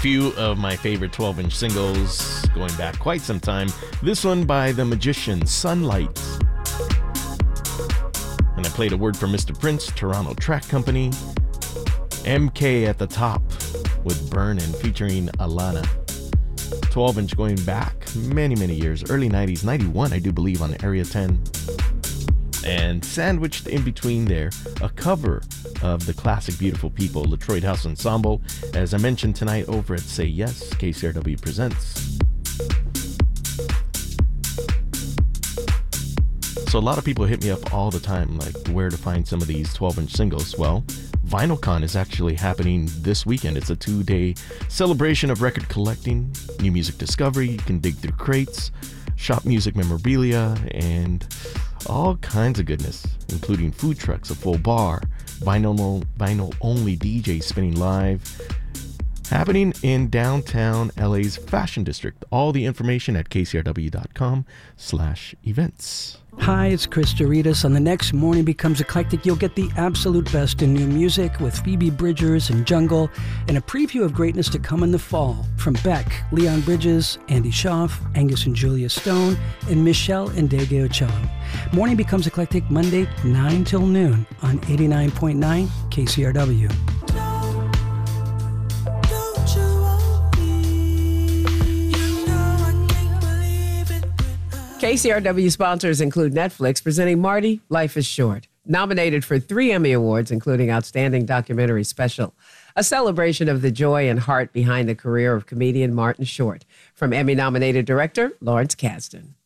few of my favorite 12-inch singles going back quite some time. This one by The Magicians, Sunlight. And I played a word from Mr. Prince, Toronto Track Company. MK at the Top with Burnin' featuring Alana. 12-inch going back many, many years. Early 90s, 91, I do believe, on Area 10. And sandwiched in between there, a cover of the classic Beautiful People, Detroit House Ensemble, as I mentioned tonight over at Say Yes, KCRW Presents. So a lot of people hit me up all the time, like where to find some of these 12-inch singles. Well, VinylCon is actually happening this weekend. It's a 2-day celebration of record collecting, new music discovery. You can dig through crates, shop music memorabilia, and all kinds of goodness, including food trucks, a full bar, vinyl-only DJs spinning live, happening in downtown LA's Fashion District. All the information at kcrw.com/events. Hi, it's Chris Doritas. On the next Morning Becomes Eclectic, you'll get the absolute best in new music with Phoebe Bridgers and Jungle, and a preview of greatness to come in the fall from Beck, Leon Bridges, Andy Schaaf, Angus and Julia Stone, and Michelle and Ndege Ochoa. Morning Becomes Eclectic, Monday, 9 till noon on 89.9 KCRW. KCRW sponsors include Netflix, presenting Marty, Life is Short, nominated for 3 Emmy Awards, including Outstanding Documentary Special, a celebration of the joy and heart behind the career of comedian Martin Short, from Emmy-nominated director Lawrence Kasdan.